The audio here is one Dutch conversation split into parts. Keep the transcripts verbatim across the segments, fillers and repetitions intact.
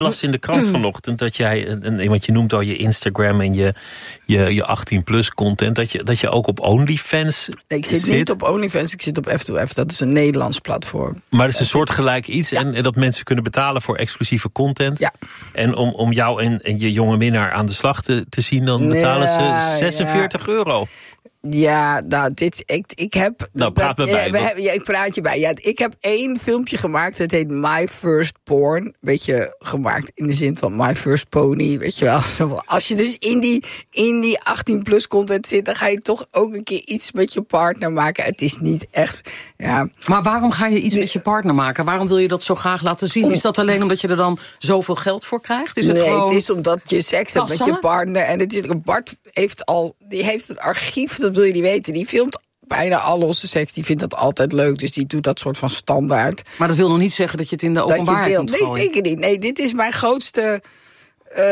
las in de krant vanochtend dat jij, en, want je noemt al je Instagram en je, je, je achttien plus content, dat je, dat je ook op OnlyFans Ik zit, zit. niet op OnlyFans, ik zit op F twee F. Dat is een Nederlands platform. Maar het is een soortgelijk iets. Ja. En, en dat mensen kunnen betalen voor exclusieve content. Ja. En om, om jou en, en je jonge minnaar aan de slag te, te zien, dan betalen ja, ze zesenveertig ja. euro. Ja, nou, dit, ik, ik heb... Nou, praat dat, me bij. Ja, we hebben, ja, ik praat je bij. Ja, ik heb één filmpje gemaakt, het heet My First Porn. Beetje gemaakt in de zin van My First Pony, weet je wel. Als je dus in die, in die achttien plus content zit, dan ga je toch ook een keer iets met je partner maken. Het is niet echt, ja... Maar waarom ga je iets nee. met je partner maken? Waarom wil je dat zo graag laten zien? Is dat alleen omdat je er dan zoveel geld voor krijgt? Is het nee, gewoon het is omdat je seks hebt kassen? met je partner. En het is, Bart heeft al, die heeft het archief, dat wil je niet weten. Die filmt bijna al onze seks. Die vindt dat altijd leuk. Dus die doet dat soort van standaard. Maar dat wil nog niet zeggen dat je het in de openbaarheid moet gooien. Nee, zeker niet. Nee, dit is mijn grootste... Uh,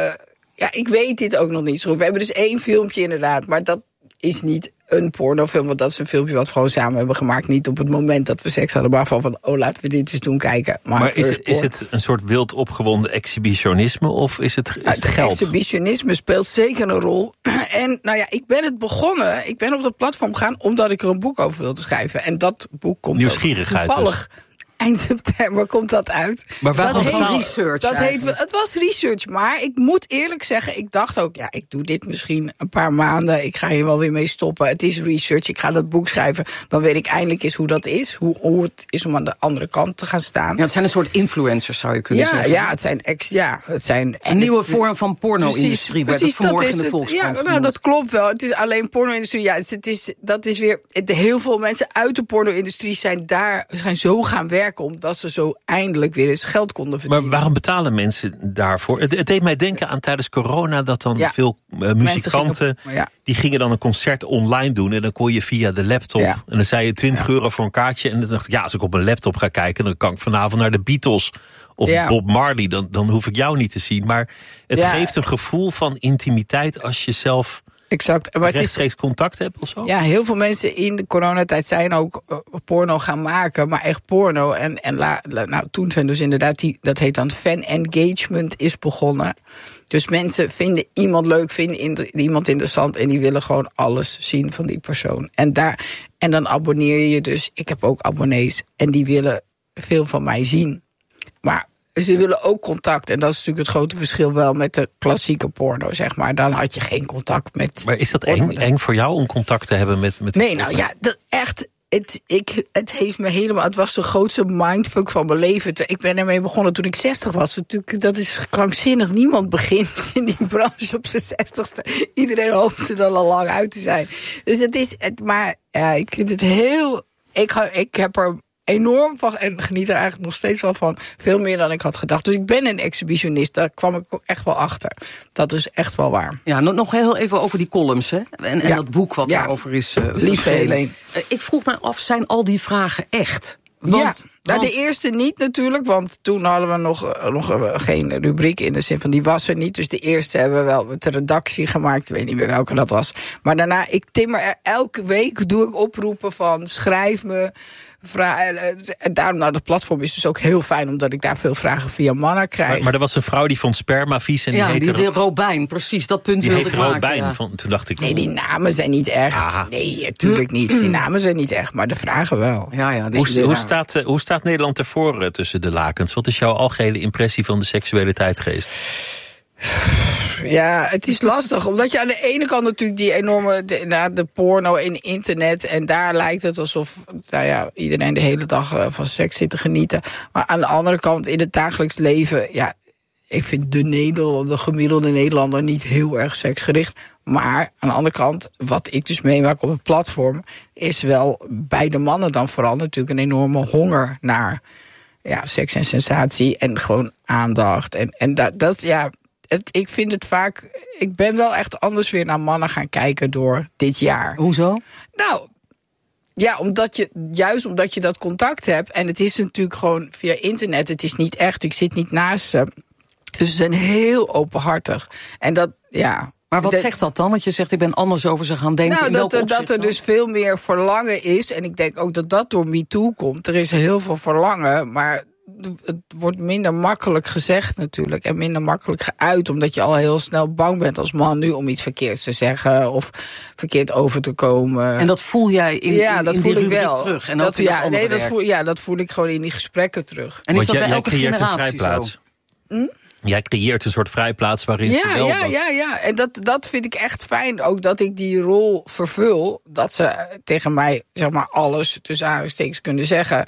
ja, ik weet dit ook nog niet zo goed. We hebben dus één filmpje inderdaad. Maar dat is niet een pornofilm. Want dat is een filmpje wat we gewoon samen hebben gemaakt. Niet op het moment dat we seks hadden. Maar van, van oh, laten we dit eens doen, kijken. Maar, maar is, het, is het een soort wild opgewonden exhibitionisme? Of is het, is het nou, geld? Exhibitionisme speelt zeker een rol. En nou ja, ik ben het begonnen. Ik ben op dat platform gegaan omdat ik er een boek over wilde schrijven. En dat boek komt Nieuwsgierigheid toevallig. Dus. Eind september komt dat uit. Maar wat was heet, research? Dat heet, het was research, maar ik moet eerlijk zeggen, ik dacht ook, ja, ik doe dit misschien een paar maanden. Ik ga hier wel weer mee stoppen. Het is research. Ik ga dat boek schrijven. Dan weet ik eindelijk eens hoe dat is. Hoe, hoe het is om aan de andere kant te gaan staan. Ja, het zijn een soort influencers, zou je kunnen ja, zeggen. Ja, het zijn ex, ja, het zijn een nieuwe vorm van porno-industrie. Werd het vanmorgen in de Volkskrant. Ja, nou, dat klopt wel. Het is alleen porno-industrie. Ja, het is, dat is weer. Het, heel veel mensen uit de porno-industrie zijn daar zijn zo gaan werken omdat ze zo eindelijk weer eens geld konden verdienen. Maar waarom betalen mensen daarvoor? Het, het deed mij denken aan tijdens corona dat dan ja. veel uh, muzikanten gingen, ja. die gingen dan een concert online doen en dan kon je via de laptop ja. en dan zei je twintig ja. euro voor een kaartje en dan dacht ik, ja, als ik op een laptop ga kijken, dan kan ik vanavond naar de Beatles of ja. Bob Marley, dan, dan hoef ik jou niet te zien. Maar het ja. geeft een gevoel van intimiteit als je zelf exact. Maar rechtstreeks het is, contact hebt of zo? Ja, heel veel mensen in de coronatijd zijn ook uh, porno gaan maken, maar echt porno. En, en la, la, nou, toen zijn dus inderdaad, die, dat heet dan fan engagement is begonnen. Dus mensen vinden iemand leuk, vinden inter, iemand interessant en die willen gewoon alles zien van die persoon. En, daar, en dan abonneer je je dus. Ik heb ook abonnees en die willen veel van mij zien. Maar ze willen ook contact. En dat is natuurlijk het grote verschil wel met de klassieke porno, zeg maar. Dan had je geen contact met... Maar is dat eng, eng voor jou om contact te hebben met... met nee, nou ja, dat echt... Het, ik, het heeft me helemaal... Het was de grootste mindfuck van mijn leven. Ik ben ermee begonnen toen ik zestig was. Natuurlijk, dat is krankzinnig. Niemand begint in die branche op zijn zestigste. Iedereen hoopt er dan al lang uit te zijn. Dus het is... Het, maar ja, ik vind het heel... Ik, ik heb er enorm van en geniet er eigenlijk nog steeds wel van. Veel meer dan ik had gedacht. Dus ik ben een exhibitionist. Daar kwam ik ook echt wel achter. Dat is echt wel waar. Ja, nog heel even over die columns, hè? En, en ja. dat boek wat ja. daarover is uh, Lieve Helene. Uh, ik vroeg me af, zijn al die vragen echt? Want, ja, nou, de eerste niet natuurlijk, want toen hadden we nog, uh, nog uh, geen rubriek in de zin van die was er niet. Dus de eerste hebben we wel met de redactie gemaakt, ik weet niet meer welke dat was. Maar daarna, ik timmer er elke week, doe ik oproepen van schrijf me. Vra- en daarom, nou, dat platform is dus ook heel fijn, omdat ik daar veel vragen via mannen krijg. Maar, maar er was een vrouw die vond sperma vies en die ja, heette... die, die Robijn, precies, dat punt die wilde ik maken. Robijn, ja. van, toen dacht ik... Nee, die namen zijn niet echt. Aha. Nee, natuurlijk niet. Die namen zijn niet echt, maar de vragen wel. Ja, ja, dus hoe, hoe, staat, uh, hoe staat Nederland ervoor uh, tussen de lakens? Wat is jouw algehele impressie van de seksuele tijdgeest? Ja, het is lastig, omdat je aan de ene kant natuurlijk die enorme, de, nou, de porno en internet, en daar lijkt het alsof, nou ja, iedereen de hele dag uh, van seks zit te genieten. Maar aan de andere kant, in het dagelijks leven, ja, ik vind de Nederlander, de gemiddelde Nederlander niet heel erg seksgericht. Maar aan de andere kant, wat ik dus meemaak op het platform, is wel bij de mannen dan vooral natuurlijk een enorme honger naar ja, seks en sensatie en gewoon aandacht. En, en dat, dat ja... Het, ik vind het vaak... Ik ben wel echt anders weer naar mannen gaan kijken door dit jaar. Hoezo? Nou, ja, omdat je, juist omdat je dat contact hebt. En het is natuurlijk gewoon via internet. Het is niet echt, ik zit niet naast ze. Dus ze zijn heel openhartig. En dat, ja... Maar wat dat, zegt dat dan? Want je zegt, ik ben anders over ze gaan denken. Nou, in dat, welk dat er dus veel meer verlangen is. En ik denk ook dat dat door MeToo komt. Er is heel veel verlangen, maar het wordt minder makkelijk gezegd natuurlijk. En minder makkelijk geuit. Omdat je al heel snel bang bent als man nu om iets verkeerds te zeggen. Of verkeerd over te komen. En dat voel jij in, ja, in, dat in voel die ik wel. terug? En dat, ook in ja, dat nee, dat werk. voel, ja, dat voel ik gewoon in die gesprekken terug. En is dat jij, bij elke jij creëert generatie een vrijplaats. zo? Hm? Jij creëert een soort vrijplaats waarin ja, ze wel... Ja, dat... ja, ja. En dat, dat vind ik echt fijn. Ook dat ik die rol vervul. Dat ze tegen mij, zeg maar, alles tussen aanhalingstekens kunnen zeggen.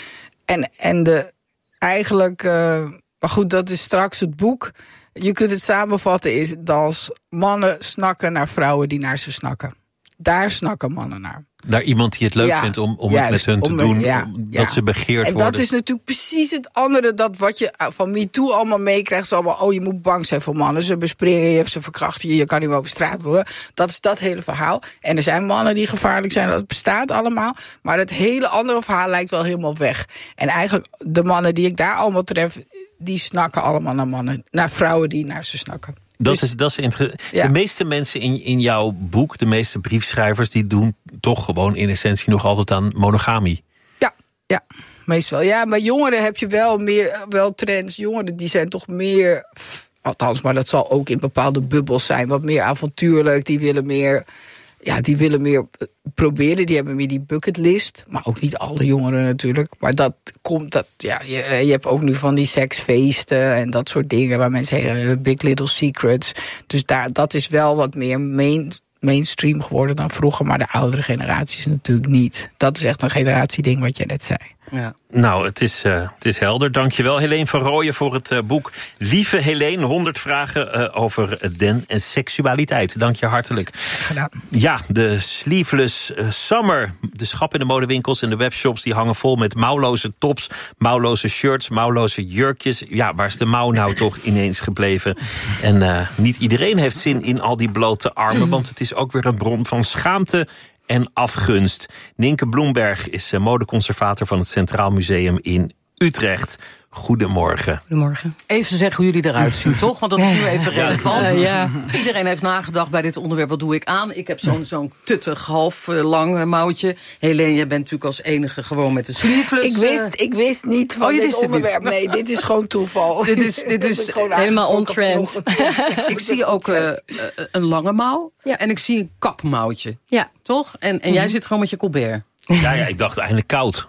En, en de eigenlijk... Uh, maar goed, dat is straks het boek. Je kunt het samenvatten is als mannen snakken naar vrouwen die naar ze snakken. Daar snakken mannen naar. Naar iemand die het leuk ja, vindt om, om juist, het met hun te om, doen. Ja, dat ja. ze begeerd en worden. En dat is natuurlijk precies het andere. Dat wat je van MeToo allemaal meekrijgt. Is allemaal, oh, je moet bang zijn voor mannen. Ze bespringen je, ze verkrachten je. Je kan niet meer over straat worden. Dat is dat hele verhaal. En er zijn mannen die gevaarlijk zijn. Dat bestaat allemaal. Maar het hele andere verhaal lijkt wel helemaal weg. En eigenlijk de mannen die ik daar allemaal tref. Die snakken allemaal naar mannen. Naar vrouwen die naar ze snakken. Dat dus, is, dat is interessant. Ja. De meeste mensen in, in jouw boek, de meeste briefschrijvers, die doen toch gewoon in essentie nog altijd aan monogamie. Ja, ja, meestal. Ja, maar jongeren heb je wel meer wel trends. Jongeren die zijn toch meer, althans, maar dat zal ook in bepaalde bubbels zijn, wat meer avontuurlijk. Die willen meer, ja, die willen meer proberen. Die hebben meer die bucketlist. Maar ook niet alle jongeren natuurlijk. Maar dat komt, dat, ja, je, je hebt ook nu van die seksfeesten en dat soort dingen waar mensen zeggen, Big Little Secrets. Dus daar, dat is wel wat meer main, mainstream geworden dan vroeger. Maar de oudere generaties natuurlijk niet. Dat is echt een generatieding wat jij net zei. Ja. Nou, het is, uh, het is helder. Dankjewel, Helene van Rooyen, voor het uh, boek Lieve Helene, honderd vragen uh, over den en seksualiteit. Dank je hartelijk. Gedaan. Ja, de Sleeveless uh, Summer. De schappen in de modewinkels en de webshops die hangen vol met mouwloze tops, mouwloze shirts, mouwloze jurkjes. Ja, waar is de mouw nou toch ineens gebleven? En uh, niet iedereen heeft zin in al die blote armen, want het is ook weer een bron van schaamte en afgunst. Nienke Bloemberg is modeconservator van het Centraal Museum in Utrecht. Goedemorgen. Goedemorgen. Even zeggen hoe jullie eruit zien, toch? Want dat is nu even relevant. Uh, ja. Iedereen heeft nagedacht bij dit onderwerp, wat doe ik aan? Ik heb zo'n zo'n tuttig, half uh, lang mouwtje. Helene, jij bent natuurlijk als enige gewoon met de sleeveless. Ik wist, ik wist niet van oh, dit onderwerp. Niet. Nee, dit is gewoon toeval. Dit is, dit is, is helemaal on-trend. Ik zie ook uh, een lange mouw ja. en ik zie een kapmouwtje. Ja. Toch? En, en mm-hmm. jij zit gewoon met je Colbert. Ja, ja, ik dacht eindelijk koud.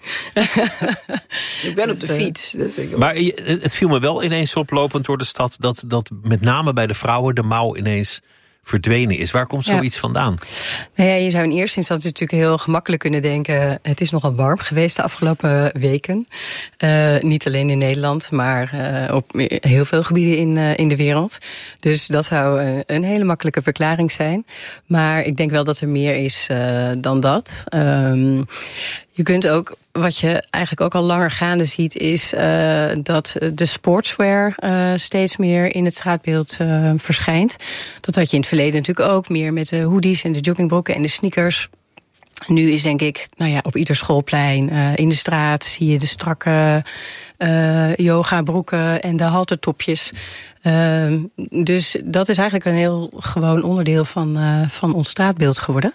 Ik ben op de fiets. Dus ik... Maar het viel me wel ineens op, lopend door de stad, dat, dat met name bij de vrouwen de mouw ineens verdwenen is. Waar komt zoiets ja. vandaan? Nou ja, je zou in eerste instantie natuurlijk heel gemakkelijk kunnen denken, het is nogal warm geweest de afgelopen weken. Uh, niet alleen in Nederland, maar uh, op heel veel gebieden in, uh, in de wereld. Dus dat zou uh, een hele makkelijke verklaring zijn. Maar ik denk wel dat er meer is uh, dan dat. Um, je kunt ook, wat je eigenlijk ook al langer gaande ziet, is uh, dat de sportswear uh, steeds meer in het straatbeeld uh, verschijnt. Dat had je in het verleden natuurlijk ook meer met de hoodies en de joggingbroeken en de sneakers. Nu is denk ik, nou ja, op ieder schoolplein, uh, in de straat zie je de strakke uh, yoga broeken en de haltertopjes. Uh, dus dat is eigenlijk een heel gewoon onderdeel van, uh, van ons straatbeeld geworden.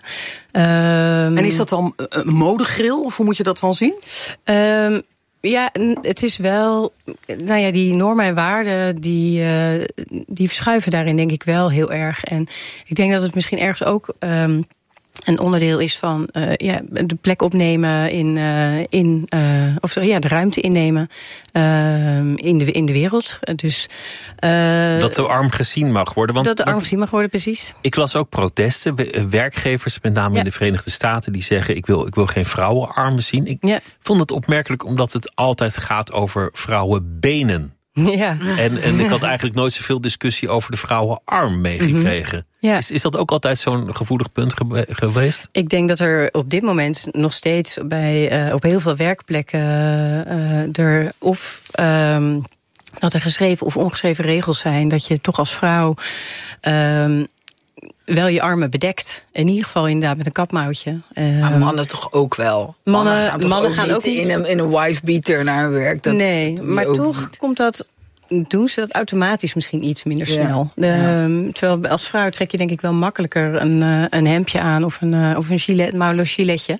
Uh, en is dat dan een modegril, of hoe moet je dat dan zien? Uh, Ja, het is wel, nou ja, die normen en waarden, die, uh, die verschuiven daarin denk ik wel heel erg. En ik denk dat het misschien ergens ook um, een onderdeel is van uh, ja, de plek opnemen in, uh, in uh, of ja, de ruimte innemen uh, in, de, in de wereld. Dus, uh, dat de arm gezien mag worden. Want dat de arm gezien mag worden, precies. Ik las ook protesten, werkgevers, met name ja. in de Verenigde Staten, die zeggen, ik wil, ik wil geen vrouwenarmen zien. Ik ja. vond het opmerkelijk, omdat het altijd gaat over vrouwenbenen. Ja. En, en ik had eigenlijk nooit zoveel discussie over de vrouwenarm meegekregen. Mm-hmm. Ja. Is, is dat ook altijd zo'n gevoelig punt ge- geweest? Ik denk dat er op dit moment nog steeds bij, uh, op heel veel werkplekken uh, er of um, dat er geschreven of ongeschreven regels zijn dat je toch als vrouw um, wel je armen bedekt. In ieder geval inderdaad met een kapmouwtje. Uh, maar mannen toch ook wel? Mannen, mannen gaan toch mannen ook gaan niet ook niet in een, in een wife-beater naar hun werk? Dat nee, maar toch niet. Komt dat doen ze dat automatisch misschien iets minder snel. Ja. De, ja. Terwijl als vrouw trek je denk ik wel makkelijker een, uh, een hemdje aan of een, uh, of een gilet, mouwloos giletje.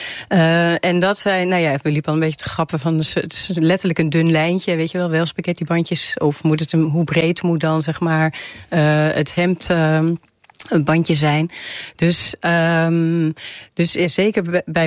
Uh, en dat zijn, nou ja, we liepen al een beetje te grappen van, het is letterlijk een dun lijntje, weet je wel, wel spaghettibandjes. Of moet het een, hoe breed moet dan, zeg maar, uh, het hemd Uh, een bandje zijn. Dus, um, dus zeker bij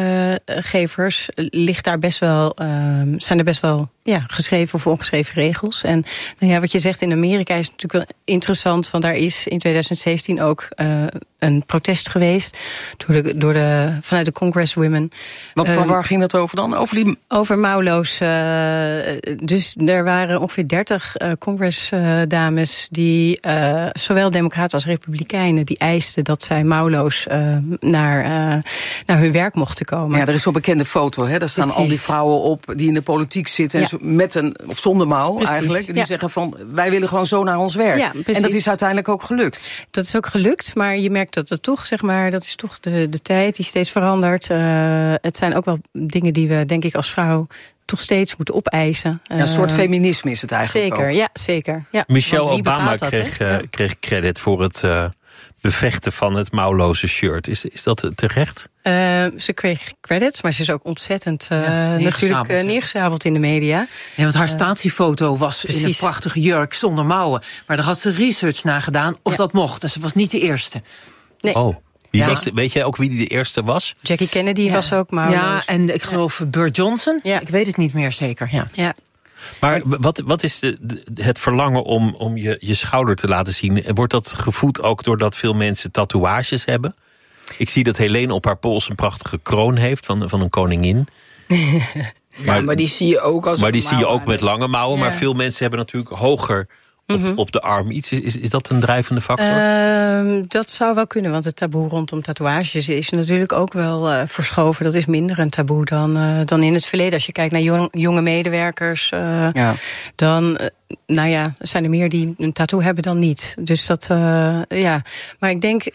werkgevers ligt daar best wel, um, zijn er best wel ja, geschreven of ongeschreven regels. En nou ja, wat je zegt in Amerika is natuurlijk wel interessant, want daar is in twintig zeventien ook uh, een protest geweest door de, door de, vanuit de Congresswomen. Wat voor um, waar ging dat over dan? Over die over mouwloos. Uh, dus er waren ongeveer dertig uh, Congressdames die uh, zowel democraten als republikeinen die eisten dat zij mouwloos uh, naar, uh, naar hun werk mochten komen. Ja, er is zo'n bekende foto, hè? Daar staan Precies. al die vrouwen op die in de politiek zitten. Ja. En zo, met een, of zonder mouw Precies, eigenlijk. Die ja. zeggen van, wij willen gewoon zo naar ons werk. Ja, en dat is uiteindelijk ook gelukt. Dat is ook gelukt, maar je merkt dat het toch, zeg maar, dat is toch de, de tijd die steeds verandert. Uh, het zijn ook wel dingen die we, denk ik, als vrouw toch steeds moeten opeisen. Ja, een soort feminisme is het eigenlijk Zeker, ook. ja, zeker. Ja. Michelle Obama dat, kreeg, uh, kreeg credit voor het Uh, bevechten van het mouwloze shirt. Is, is dat terecht? Uh, ze kreeg credits, maar ze is ook ontzettend uh, ja, natuurlijk uh, neergezabeld in de media. Ja, want haar statiefoto was precies. in een prachtige jurk zonder mouwen. Maar daar had ze research naar gedaan of ja. dat mocht. En ze was niet de eerste. Nee. Oh. Wie ja. was de, weet jij ook wie de eerste was? Jackie Kennedy ja. was ook mouwloos. Ja, en ik geloof ja. Burt Johnson. Ja. Ik weet het niet meer zeker. Ja. ja. Maar wat, wat is de, de, het verlangen om, om je, je schouder te laten zien? Wordt dat gevoed ook doordat veel mensen tatoeages hebben? Ik zie dat Helene op haar pols een prachtige kroon heeft van, van een koningin. Ja, maar, maar die zie je ook als Maar die zie je ook met lange mouwen. Ja. Maar veel mensen hebben natuurlijk hoger op, mm-hmm. op de arm iets. Is, is dat een drijvende factor? Uh, dat zou wel kunnen, want het taboe rondom tatoeages is natuurlijk ook wel uh, verschoven. Dat is minder een taboe dan, uh, dan in het verleden. Als je kijkt naar jong, jonge medewerkers, uh, ja. dan uh, nou ja, zijn er meer die een tattoo hebben dan niet. Dus dat, uh, ja. Maar ik denk, uh,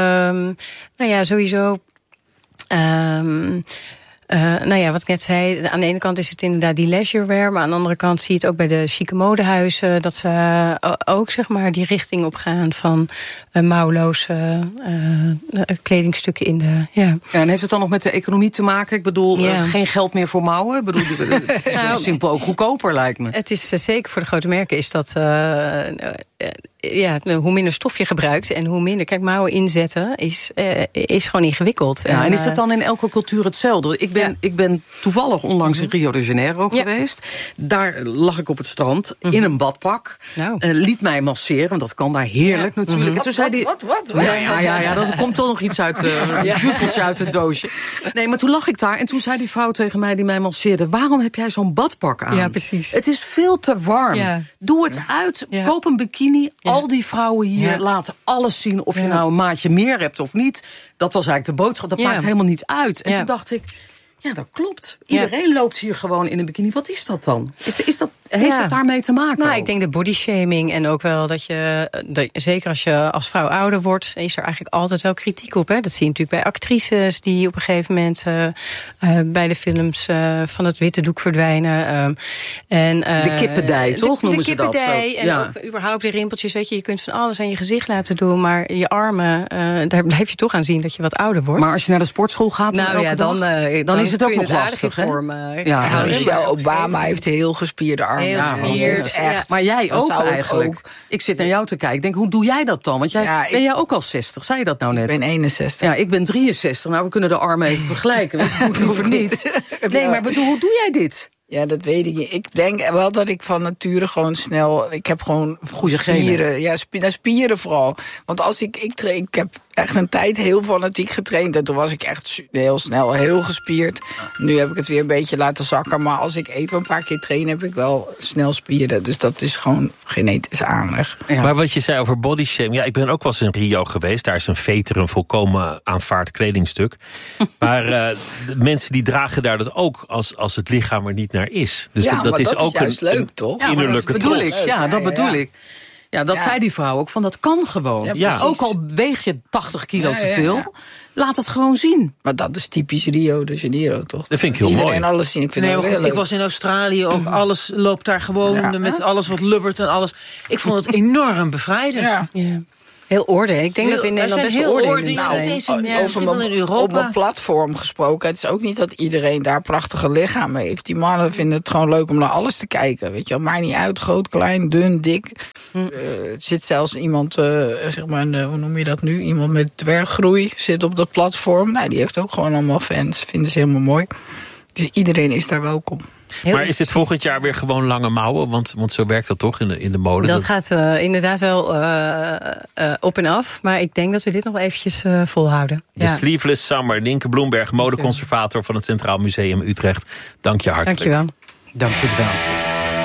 nou ja, sowieso Um, Uh, nou ja, wat ik net zei, aan de ene kant is het inderdaad die leisurewear, maar aan de andere kant zie je het ook bij de chique modehuizen, dat ze uh, ook zeg maar die richting op gaan van uh, mouwloze uh, kledingstukken in de, ja. ja. En heeft het dan nog met de economie te maken? Ik bedoel, ja. uh, geen geld meer voor mouwen? Ik bedoel, het is nou, simpel ook goedkoper, lijkt me. Het is uh, zeker voor de grote merken is dat Uh, uh, ja, hoe minder stof je gebruikt en hoe minder, kijk, mouwen inzetten is, uh, is gewoon ingewikkeld. Ja, en is dat dan in elke cultuur hetzelfde? Ik ben, ja. ik ben toevallig onlangs in Rio de Janeiro ja. geweest. Daar lag ik op het strand mm-hmm. in een badpak. Nou. Uh, liet mij masseren, want dat kan daar heerlijk ja. natuurlijk. Mm-hmm. En toen zei die, wat, wat, wat? Ja, ja, ja, ja, dat komt toch nog iets uit, uh, ja. een bufeltje uit het doosje. Nee, maar toen lag ik daar en toen zei die vrouw tegen mij die mij masseerde, waarom heb jij zo'n badpak aan? Ja, precies. Het is veel te warm. Ja. Doe het ja. uit, ja. koop een bikini. Ja. Al die vrouwen hier ja. laten alles zien, of ja. je nou een maatje meer hebt of niet. Dat was eigenlijk de boodschap, dat ja. maakt helemaal niet uit. En ja. toen dacht ik, ja, dat klopt. Iedereen ja. loopt hier gewoon in een bikini. Wat is dat dan? Is, is dat, heeft ja. het daarmee te maken? Nou, ook? ik denk de bodyshaming en ook wel dat je, dat, zeker als je als vrouw ouder wordt, is er eigenlijk altijd wel kritiek op. Hè? Dat zie je natuurlijk bij actrices die op een gegeven moment uh, uh, bij de films uh, van het witte doek verdwijnen. Um, en, uh, de kippendij, de, toch? Noemen de ze dat? De kippendij en ja. ook überhaupt de rimpeltjes. Weet je, je kunt van alles aan je gezicht laten doen, maar je armen, uh, daar blijf je toch aan zien dat je wat ouder wordt. Maar als je naar de sportschool gaat, nou, elke ja, dan, dag, uh, dan, dan is het ook nog lastig, hè? Vormen, ja, ja, Michelle Obama heeft heel gespierde armen. Heel ja, gespierd, echt. Ja. Maar jij ook eigenlijk. Ook. Ik zit naar jou te kijken. Ik denk, hoe doe jij dat dan? Want jij, ja, ik, ben jij ook al zestig? Zei je dat nou net? Ik ben eenenzestig. Ja, ik ben drieënzestig. Nou, we kunnen de armen even vergelijken. Dat hoeft niet. Nee, maar bedoel, hoe doe jij dit? Ja, dat weet ik niet. Ik denk wel dat ik van nature gewoon snel, ik heb gewoon goede spieren. Genen. Ja, spieren, spieren vooral. Want als ik, ik train, ik heb echt een tijd heel fanatiek getraind. En toen was ik echt heel snel heel gespierd. Nu heb ik het weer een beetje laten zakken. Maar als ik even een paar keer train, heb ik wel snel spieren. Dus dat is gewoon genetisch aanleg. Ja. Maar wat je zei over bodyshaming. Ja, ik ben ook wel eens in Rio geweest. Daar is een veter een volkomen aanvaard kledingstuk. Maar uh, mensen die dragen daar dat ook als, als het lichaam er niet naar is. Dus ja, dat, dat maar is dat ook is juist een, leuk, toch? Innerlijke ja, dat bedoel trots. ik. Ja, dat bedoel ja. ik. Ja, dat ja. zei die vrouw ook, van dat kan gewoon. Ja, ja. Ook al weeg je tachtig kilo ja, te veel, ja, ja. laat het gewoon zien. Maar dat is typisch Rio de Janeiro, toch? Dat vind ik heel Iedereen mooi. En alles zien. Ik, vind nee, dat heel ik was in Australië ook, alles loopt daar gewoon, ja. met alles wat lubbert en alles. Ik vond het enorm bevrijdend. Ja. Ja. Heel orde. Ik denk heel, dat we in Nederland best wel orde in zijn. Nou, over in Europa. Op een platform gesproken. Het is ook niet dat iedereen daar prachtige lichamen heeft. Die mannen vinden het gewoon leuk om naar alles te kijken. Weet je wel, maakt niet uit. Groot, klein, dun, dik. Hm. Uh, zit zelfs iemand, uh, zeg maar, uh, hoe noem je dat nu? Iemand met dwerggroei zit op dat platform. Nou, die heeft ook gewoon allemaal fans. Vinden ze helemaal mooi. Dus iedereen is daar welkom. Heel maar is dit volgend jaar weer gewoon lange mouwen? Want, want zo werkt dat toch in de, in de mode? Dat, dat... gaat uh, inderdaad wel uh, uh, op en af. Maar ik denk dat we dit nog eventjes uh, volhouden. De ja. Sleeveless Summer. Nienke Bloemberg, modeconservator van het Centraal Museum Utrecht. Dank je hartelijk. Dank je wel. Dank je wel.